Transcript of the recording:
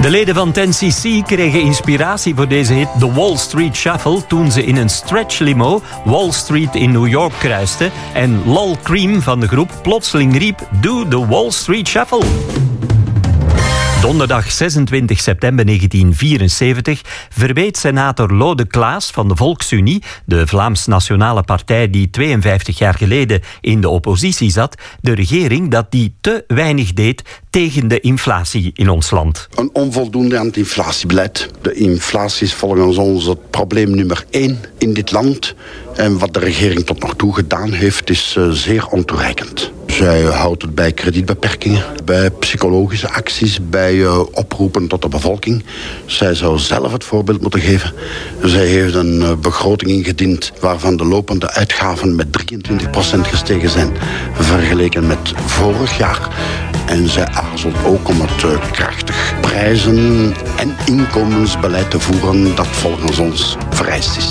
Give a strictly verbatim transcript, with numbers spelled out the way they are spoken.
De leden van ten C C kregen inspiratie voor deze hit The Wall Street Shuffle toen ze in een stretch limo Wall Street in New York kruisten en Lol Cream van de groep plotseling riep Do the Wall Street Shuffle. Donderdag zesentwintig september negentien vierenzeventig verweet senator Lode Klaas van de Volksunie, de Vlaams-Nationale Partij die tweeënvijftig jaar geleden in de oppositie zat, de regering dat die te weinig deed tegen de inflatie in ons land. Een onvoldoende anti-inflatiebeleid. De inflatie is volgens ons het probleem nummer één in dit land. En wat de regering tot nog toe gedaan heeft, is uh, zeer ontoereikend. Zij houdt het bij kredietbeperkingen, bij psychologische acties, bij uh, oproepen tot de bevolking. Zij zou zelf het voorbeeld moeten geven. Zij heeft een uh, begroting ingediend waarvan de lopende uitgaven met drieëntwintig procent gestegen zijn vergeleken met vorig jaar. En zij aarzelt ook om het uh, krachtig prijzen- en inkomensbeleid te voeren dat volgens ons vereist is.